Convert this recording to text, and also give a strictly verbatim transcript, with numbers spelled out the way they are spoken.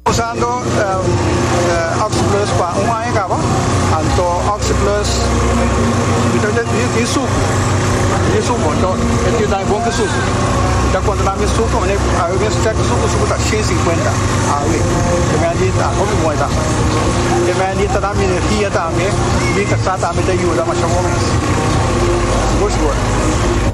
Usando um, uh, Oxyplus para um ano acaba, então Oxyplus então de suco, de suco, então ele dá bom que suco. Então quando nós me suco, né, aí eu check suco, suco tá cento e cinquenta, aí também ali tá como bom tá. Também ali tá também energia também, vi que está também da ajuda, mas chama mais. Gosto.